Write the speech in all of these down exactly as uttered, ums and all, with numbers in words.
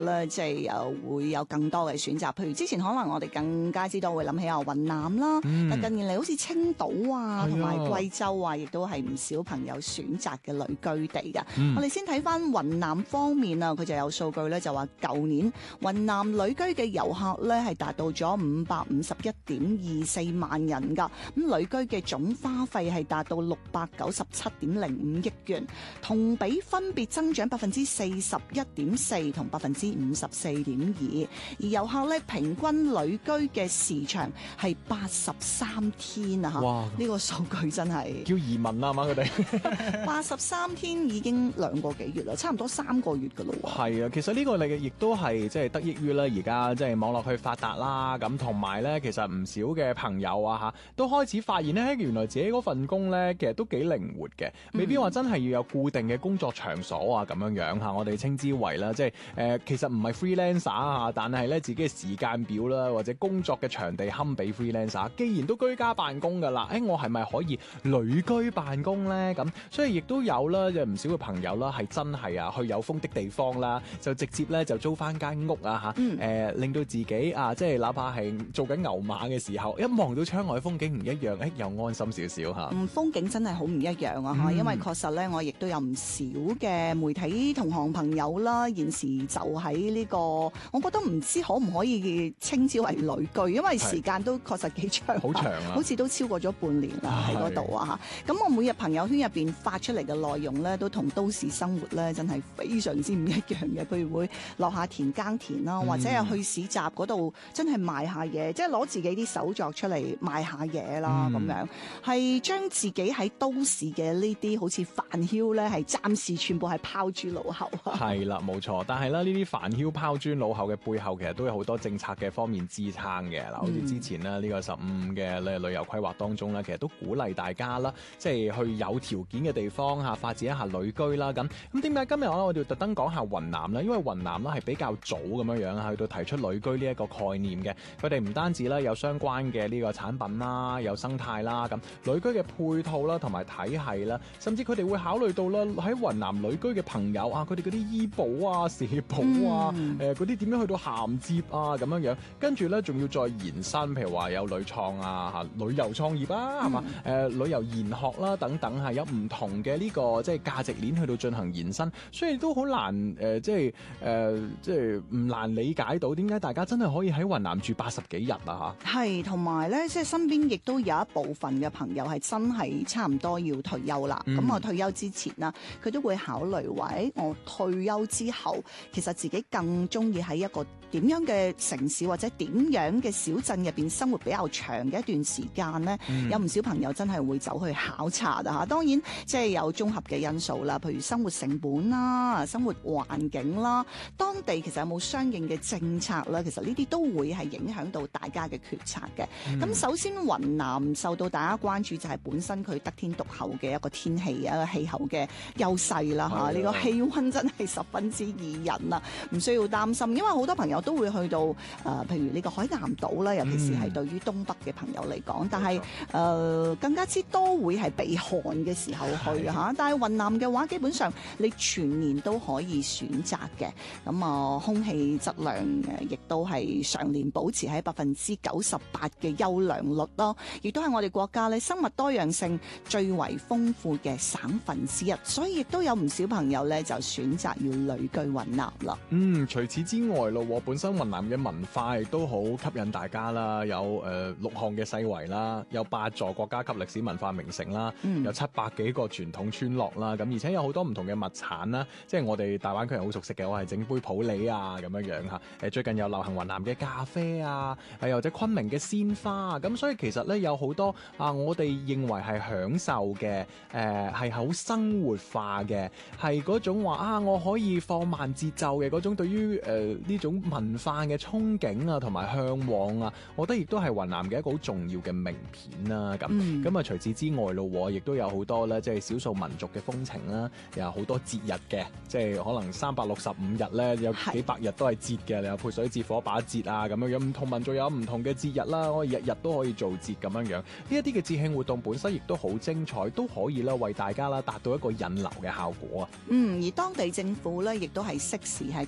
咧，即係又會有更多嘅選擇。譬如之前可能我哋更加知道會諗起啊雲南啦，嗯、但近年嚟好似青島啊同埋貴州啊，亦都係唔少朋友選擇嘅旅居地㗎。嗯、我哋先睇翻雲南方面啊，佢就有數據咧，就話舊年雲南旅居嘅遊客咧係達到咗五百五十一點二四萬人㗎。咁旅居嘅總花費係達到六百九十七點零五億元，同比分別增長百分之四十一點四同百分之五十四點二，而遊客咧平均旅居嘅時長係八十三天啊！嚇，哇！呢個數據真係叫移民啊嘛，佢哋八十三天已經兩個幾月啦，差唔多三個月噶咯喎。 係啊，其實呢個嚟亦都係即係得益於咧而家即係網絡去發達啦，咁同埋咧其實唔少嘅朋友啊嚇都開始發現咧，原來自己嗰份工咧其實都幾靈活嘅，未必話真係要有固定嘅工作場所啊咁樣樣嚇，我哋稱之為啦，即係誒、呃、其實唔係 freelancer 啊，但係咧自己嘅時間表啦或者工作嘅場地堪比 freelancer， 既然都居家辦公噶啦，誒、欸、我係咪可以旅居辦公咧？咁所以亦都有啦，有唔少嘅朋友啦係真係啊去有風的地方啦，就直接咧就租翻間屋啊嚇，誒、嗯呃、令到自己啊即係哪怕係做緊牛馬嘅時候，一望到窗外風景唔一樣，誒、欸、又安心少少嚇。 嗯，風景真係好唔一樣啊嚇，嗯、因為確實咧我亦都有唔少嘅媒體同行朋友啦，現時就喺呢、這個，我覺得唔知可唔可以稱之為旅居，因為時間都確實幾長， 好長啊， 好似都超過咗半年啦喺嗰度啊嚇。咁我每日朋友圈入邊發出嚟嘅內容咧，都同都市生活咧真係非常之唔一樣嘅。譬如會落下田耕田啦，或者係去市集嗰度真係賣下嘢，即係攞自己啲手作出嚟賣下嘢啦咁、嗯、樣，係將自己喺都市嘅呢啲好似煩囂咧，係暫時全部係拋諸腦後。 係啦，冇錯。但係咧呢啲煩囂拋諸腦後嘅背後，其實都有好多政策嘅方面支撐嘅。嗱、嗯，好似之前咧呢個十五嘅旅遊規劃當中咧，其實都鼓勵大家啦，即係去有條件嘅地方嚇發展一下旅居啦。咁咁點解今日我哋特登講下雲南咧？因為雲南咧係比較早咁樣樣去到提出旅居呢一個概念嘅。佢哋唔單止咧有相關嘅呢個產品啦，有生態啦，咁旅居嘅配套啦，同埋體系啦，甚至佢哋會考慮到啦喺雲南旅居嘅朋友啊，佢哋嗰啲醫保啊、社保啊、誒嗰啲點樣去到銜接啊咁樣樣，跟住咧仲要再延伸，譬如話有旅創啊、嚇旅遊創業啊，係嘛、嗯？誒、呃、旅遊研學啦等等係有唔同嘅呢、這個即係價值鏈去到進行延伸，所以都好難誒、呃，即係誒、呃、即係唔難理解到點解大家真係可以喺雲南住八十幾日啊嚇。 係，同埋咧，即係身邊亦都有一部分嘅朋友係真係差唔多要退休啦。咁、嗯、我退休之前啦，佢都會考慮話，誒，我退休之後，其實自己更中意喺一個點樣嘅城市或者點樣嘅小鎮入邊生活比較長嘅一段時間咧。嗯、有唔少朋友真係會走去考察啊。當然，即係有綜合嘅因素啦，譬如生活成本啦、生活環境啦、當地其實有冇相應嘅政策啦，其實呢啲都會係影響到大家嘅決策嘅。咁、嗯、首先，雲南受到大家關注就係本身佢得天獨厚嘅一個天氣、一個氣候嘅優勢啦嚇。呢個氣溫真係十分之宜人啦，唔需要擔心。因為好多朋友都會去到誒、呃，譬如呢個海南島啦，尤其是係對於東北嘅朋友嚟講，嗯、但係誒、呃、更加之多會係避寒嘅時候去嚇。但係雲南嘅話，基本上你全年都可以選擇嘅。咁啊、呃，空氣質量誒亦都係常年保持喺百分之九十八嘅優良率咯，亦都係我哋國家咧生物多樣性最為豐富嘅省份之一，所以亦都有唔少朋友咧就選擇要旅居雲南啦。 嗯，除此之外咯，本身雲南嘅文化亦都好吸引大家啦，有誒、呃、六項嘅世遺啦，有八座國家級歷史文化名城啦，嗯、有七百幾個傳統村落啦，咁而且有好多唔同嘅物產啦，即係我哋大灣區人好熟悉嘅，我係整杯普洱啊咁樣樣嚇。誒最近有流行雲南嘅咖啡啊，又或者昆明嘅鮮花啊，咁所以其實咧有好多啊，我哋認為係享受嘅，誒係好生活化嘅，係嗰種話啊，我可以放慢節奏嘅嗰種對於誒呢種文化嘅憧憬啊，同埋向往啊，我覺得亦都係雲南嘅一個好重要嘅名片啦。咁咁啊，除此之外咯，亦都有好多咧，即係少數民族嘅風情啦，又有好多節日嘅，即係可能三百六十五日咧，有幾百日都係節嘅，你有潑水節、火把節啊咁樣樣，唔同民族有唔同嘅節日啦，我日日都可以做節咁樣樣。呢一啲嘅節慶活動本身亦都好精彩，都可以啦為大家啦達到一個引流嘅效果啊。 嗯，而當地政府咧亦都係適時係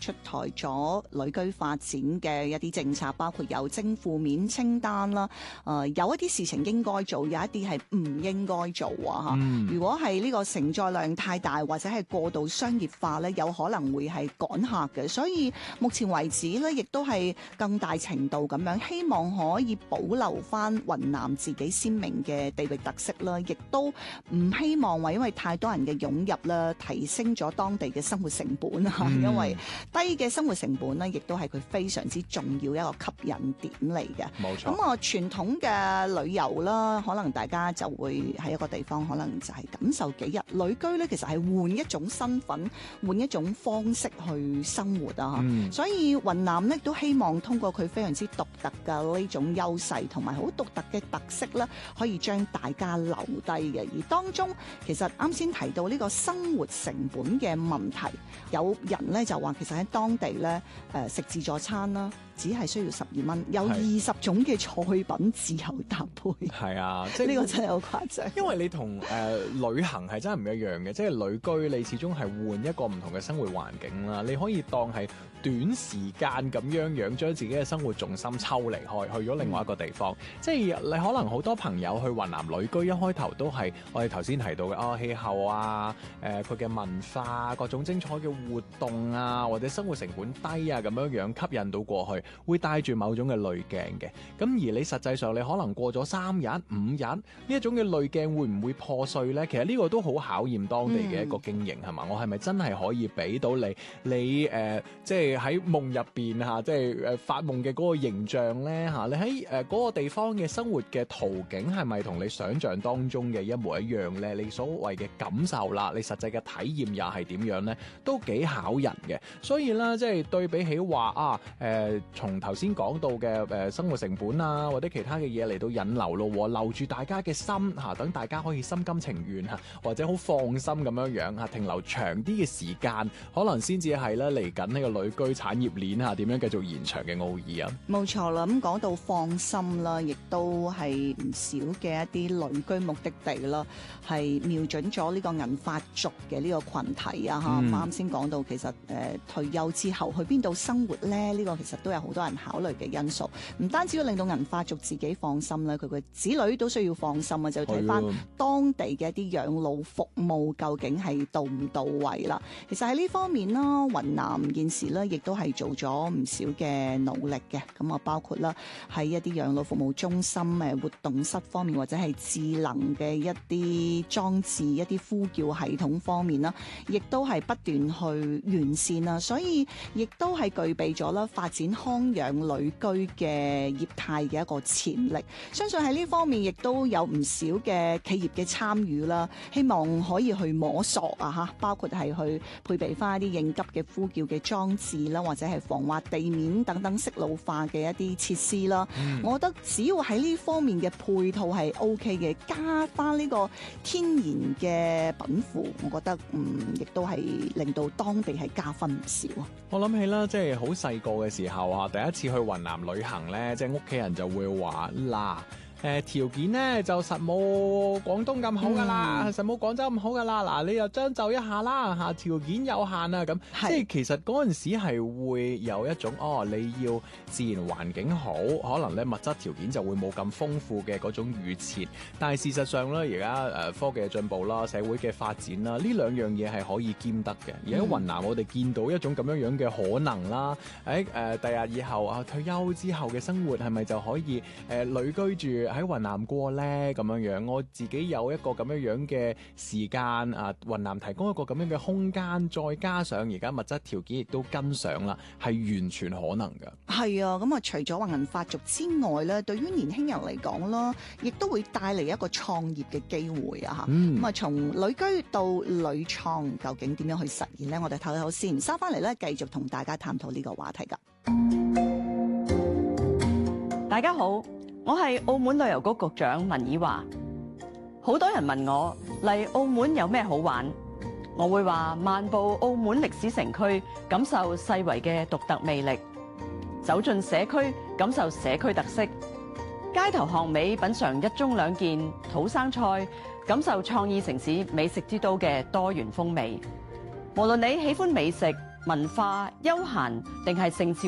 出台咗旅居發展嘅一啲政策，包括有徵負面清單啦。誒、呃、有一啲事情應該做，有一啲係唔應該做啊嚇。 嗯、 如果係呢個承載量太大或者係過度商業化咧，有可能會係趕客嘅。所以目前為止咧，亦都係更大程度咁樣希望可以保留翻雲南自己鮮明嘅地域特色啦，亦都唔希望話因為太多人嘅湧入啦，提升咗當地嘅生活成本啊。嗯、因為低嘅生活成本咧，亦都係佢非常之重要一個吸引點嚟嘅。 冇錯。 咁啊，傳統嘅旅遊啦，可能大家就會喺一個地方，可能就係感受幾日。旅居咧，其實係換一種身份，換一種方式去生活啊。嗯、所以雲南咧都希望通過佢非常之獨特嘅呢種優勢同埋好獨特嘅特色咧，可以將大家留低嘅。而當中其實啱先提到呢個生活成本嘅問題，有人咧就話其實喺當地咧，誒、呃、食自助餐啦，只係需要十二蚊，有二十種嘅菜品自由搭配。係啊，即係呢個真係好誇張。 因為你同誒、呃、旅行係真係唔一樣嘅，即係旅居你始終係換一個唔同嘅生活環境啦。你可以當係短時間咁樣樣將自己嘅生活重心抽離開，去咗另外一個地方。嗯、即係你可能好多朋友去雲南旅居，一開頭都係我哋頭先提到嘅哦，氣候啊，誒佢嘅文化，各種精彩嘅活動啊，或者生活成本低啊咁樣樣吸引到過去，會帶住某種嘅濾鏡嘅。咁而你實際上你可能過咗三日五日，呢一種嘅濾鏡會唔會破碎呢？其實呢個都好考驗當地嘅一個經營係嘛？我係咪真係可以俾到你你誒、呃、即係喺夢入邊嚇，即係誒發夢嘅嗰個形象呢？嚇？你喺誒嗰個地方嘅生活嘅途徑係咪同你想象當中嘅一模一樣呢？你所謂嘅感受啦，你實際嘅體驗又係點樣呢？都幾考人嘅。所以咧，即係對比起話啊誒，從頭先講到嘅誒、呃、生活成本啊，或者其他嘅嘢嚟到引流咯，留住大家嘅心嚇，等、啊、大家可以心甘情願嚇、啊，或者好放心咁樣樣嚇，停留長啲嘅時間，可能先至係咧嚟緊呢個旅居產業鏈嚇點樣繼續延長嘅奧義啊！ 冇錯啦，咁講到放心啦，亦都係唔少嘅一啲旅居目的地啦，係瞄準咗呢個銀髮族嘅呢個群體啊嚇。啱先講到其實誒、呃、退休之後去邊度生活咧？呢、呢個其實都有好多人考慮嘅因素，唔單止要令到銀髮族自己放心啦，佢嘅子女都需要放心啊！就要睇翻當地嘅一啲養老服務究竟係到唔到位啦。其實喺呢方面啦，雲南現時咧亦都係做咗唔少嘅努力嘅。咁啊，包括啦喺一啲養老服務中心誒活動室方面，或者係智能嘅一啲裝置、一啲呼叫系統方面啦，亦都係不斷去完善啦。所以亦都係具備咗啦發展康養旅居嘅業態嘅一個潛力。相信喺呢方面亦都有唔少嘅企業嘅參與啦，希望可以去摸索啊嚇，包括係去配備翻一啲應急嘅呼叫嘅裝置啦，或者係防滑地面等等適路化嘅一啲設施啦。嗯、我覺得只要喺呢方面嘅配套係 O K 嘅，加翻呢個天然嘅稟賦，我覺得嗯亦都係令到當地係加分唔少啊！ 我諗起啦，即係好細個嘅時候啊，第一次去雲南旅行咧，即係屋企人就會話嗱。誒條件咧就實冇廣東咁好噶啦，嗯、實冇廣州咁好噶啦。嗱，你又將就一下啦嚇，條件有限啊咁。是即係其實嗰陣時係會有一種哦，你要自然環境好，可能咧物質條件就會冇咁豐富嘅嗰種預設。但係事實上咧，而家誒科技嘅進步啦，社會嘅發展啦，呢兩樣嘢係可以兼得嘅。而喺雲南，我哋見到一種咁樣樣嘅可能啦。誒誒，第日以後啊退休之後嘅生活係咪就可以誒、呃、旅居住喺雲南過呢？咁樣樣，我自己有一個咁樣樣嘅時間啊，雲南提供一個咁樣嘅空間，再加上而家物質條件亦都跟上啦，係完全可能㗎。 係啊，咁啊，除咗話銀髮族之外咧，對於年輕人嚟講啦，亦都會帶嚟一個創業嘅機會啊！嚇、嗯，咁啊，從旅居到旅創，究竟點樣去實現呢？我哋睇睇先，收翻嚟咧，繼續同大家探討呢個話題㗎。 大家好。我係澳門旅遊局局長文綺華，好多人問我嚟澳門有咩好玩，我會話漫步澳門歷史城區，感受世遺嘅獨特魅力；走進社區，感受社區特色；街頭巷尾品嚐一盅兩件土生菜，感受創意城市美食之都嘅多元風味。無論你喜歡美食、 文化、休閒定係盛事